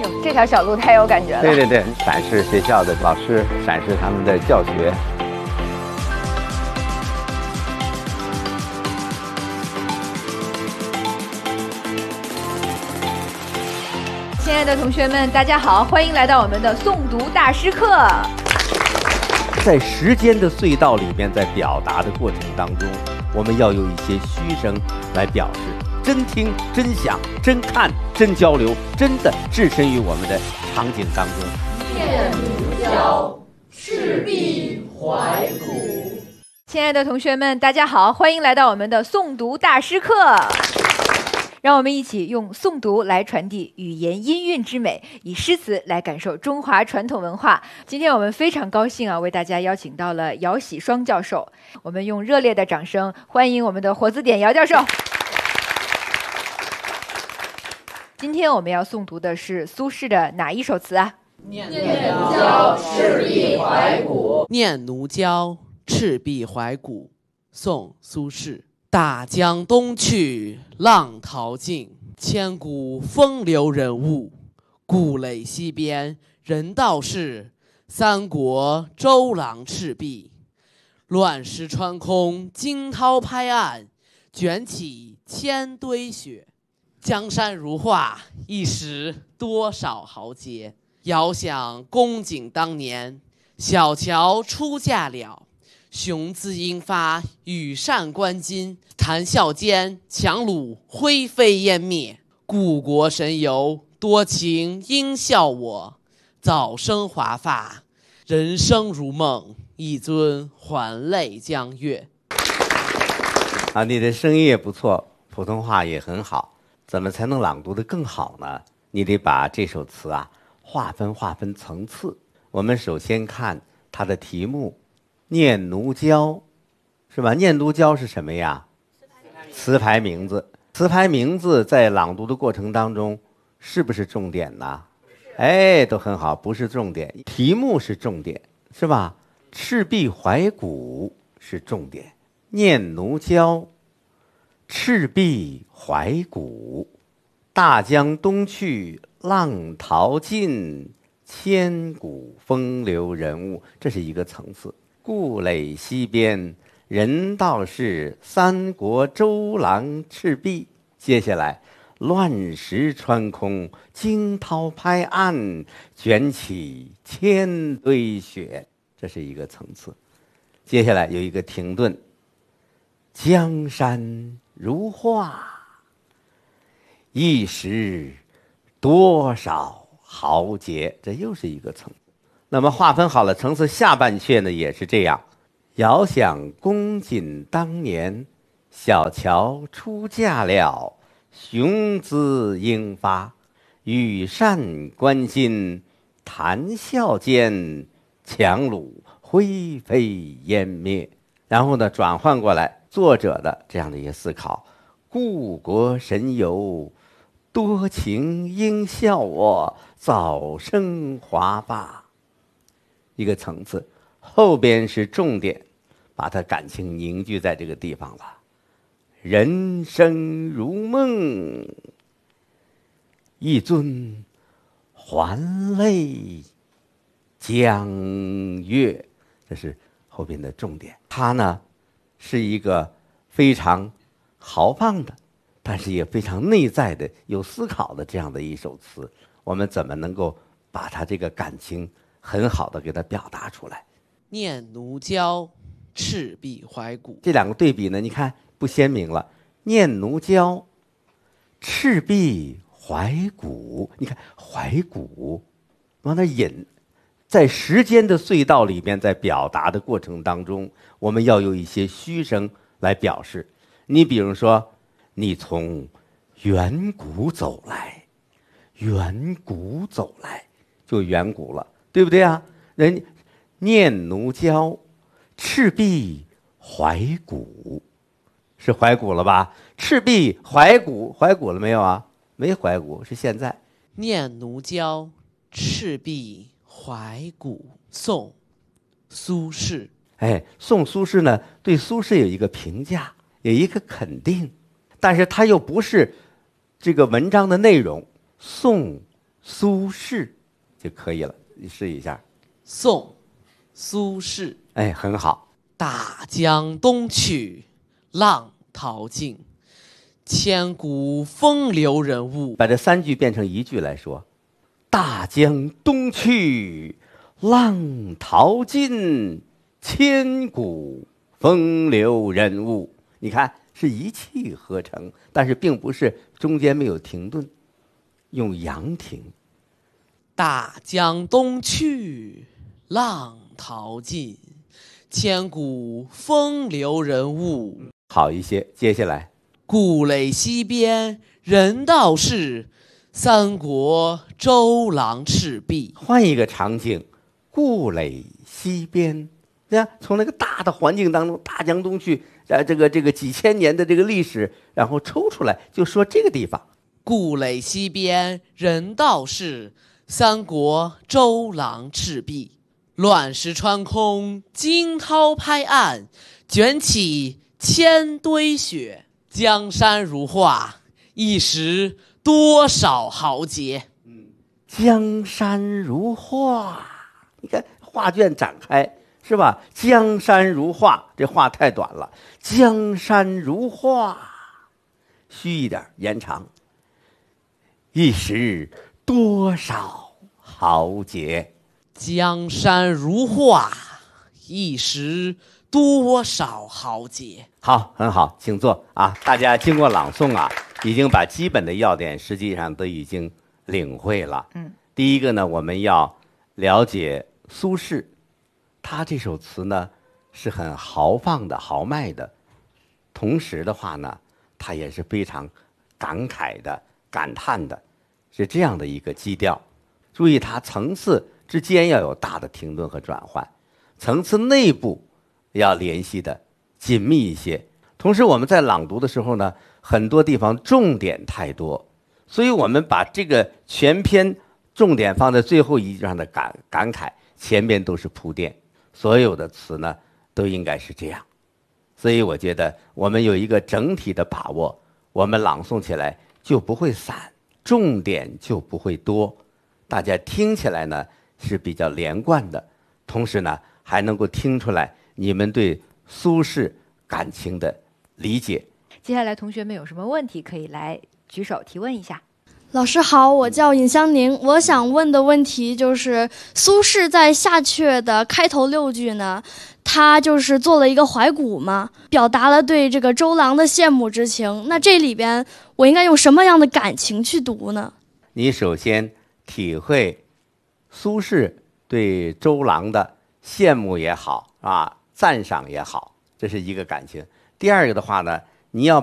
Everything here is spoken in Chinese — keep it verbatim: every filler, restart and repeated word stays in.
哟，这条小路太有感觉了。 对对对，陕师学校的老师展示他们的教学。 亲爱的同学们，大家好，欢迎来到我们的诵读大师课。 在时间的隧道里面，在表达的过程当中，我们要有一些虚声来表示，真听、真想、真看、真交流，真的置身于我们的场景当中。 念奴娇，赤壁怀古。 亲爱的同学们，大家好，欢迎来到我们的诵读大师课。让我们一起用诵读来传递语言音韵之美，以诗词来感受中华传统文化。今天我们非常高兴啊，为大家邀请到了姚喜双教授。我们用热烈的掌声欢迎我们的活字典姚教授。今天我们要诵读的是苏轼的哪一首词啊？ 念奴娇，赤壁怀古。 念奴娇，赤壁怀古。宋·苏轼。大江东去，浪淘尽，千古风流人物。故垒西边，人道是，三国周郎赤壁。乱石穿空，惊涛拍岸，卷起千堆雪。江山如画，一时多少豪杰。遥想公瑾当年，小乔出嫁了。雄姿英发，羽扇纶巾，谈笑间，樯橹灰飞烟灭。故国神游，多情应笑我。早生华发，人生如梦，一尊还酹江月。 啊，你的声音也不错，普通话也很好，怎么才能朗读得更好呢？你得把这首词啊划分划分层次。我们首先看它的题目。念奴娇，是吧？念奴娇是什么呀？词牌名字。词牌名字在朗读的过程当中，是不是重点呢？哎，都很好，不是重点。题目是重点，是吧？赤壁怀古是重点。念奴娇，赤壁怀古。大江东去，浪淘尽，千古风流人物，这是一个层次。故垒西边，人道是，三国周郎赤壁。接下来，乱石穿空，惊涛拍岸，卷起千堆雪，这是一个层次。接下来有一个停顿，江山如画，一时多少豪杰，这又是一个层次。那么划分好了层次，下半阙呢也是这样。遥想公瑾当年，小乔出嫁了。雄姿英发，羽扇纶巾，谈笑间，樯橹灰飞烟灭。然后呢，转换过来作者的这样的一些思考：故国神游，多情应笑我，早生华发。一个层次，后边是重点，把它感情凝聚在这个地方了。人生如梦，一尊还酹江月，这是后边的重点。它呢是一个非常豪放的，但是也非常内在的、有思考的这样的一首词。我们怎么能够把它这个感情很好的给它表达出来？ 念奴娇，赤壁怀古。 这两个对比呢，你看不鲜明了。念奴娇，赤壁怀古。你看怀古往那引，在时间的隧道里边，在表达的过程当中，我们要有一些虚声来表示。你比如说，你从远古走来，远古走来就远古了，对不对啊？人念奴娇，赤壁怀古，是怀古了吧？赤壁怀古，怀古了没有啊？没怀古，是现在。 念奴娇，赤壁怀古。宋·苏轼。 哎，宋苏轼呢，对苏轼有一个评价，有一个肯定，但是他又不是这个文章的内容。宋苏轼就可以了。你试一下。 宋，苏轼。 哎，很好。 大江东去，浪淘尽，千古风流人物。 把这三句变成一句来说：大江东去，浪淘尽，千古风流人物。你看，是一气呵成，但是并不是中间没有停顿，用阳停。 大江东去，浪淘尽，千古风流人物。 好一些。接下来， 故垒西边人道是，三国周郎赤壁。 换一个场景，故垒西边，对吧？从那个大的环境当中，大江东去，呃，这个这个几千年的这个历史，然后抽出来，就说这个地方。 故垒西边人道是，三国周郎赤壁。乱石穿空，惊涛拍岸，卷起千堆雪。江山如画，一时多少豪杰。 江山如画，你看画卷展开，是吧？江山如画，这画太短了。江山如画，虚一点，延长。一时多少豪杰。 江山如画，一时多少豪杰。 好，很好，请坐啊！大家经过朗诵啊，已经把基本的要点实际上都已经领会了。 嗯， 第一个呢，我们要了解苏轼，他这首词呢是很豪放的、豪迈的，同时的话呢，他也是非常感慨的、感叹的，是这样的一个基调。注意，它层次之间要有大的停顿和转换，层次内部要联系的紧密一些。同时我们在朗读的时候呢，很多地方重点太多，所以我们把这个全篇重点放在最后一句上的感感慨，前边都是铺垫，所有的词呢都应该是这样。所以我觉得我们有一个整体的把握，我们朗诵起来就不会散，重点就不会多，大家听起来呢是比较连贯的，同时呢还能够听出来你们对苏轼感情的理解。 接下来同学们有什么问题可以来举手提问一下。 老师好，我叫尹香宁，我想问的问题就是，苏轼在下阙的开头六句呢，他就是做了一个怀古嘛，表达了对这个周郎的羡慕之情。那这里边我应该用什么样的感情去读呢？ 你首先体会苏轼对周郎的羡慕也好啊，赞赏也好，这是一个感情。第二个的话呢，你要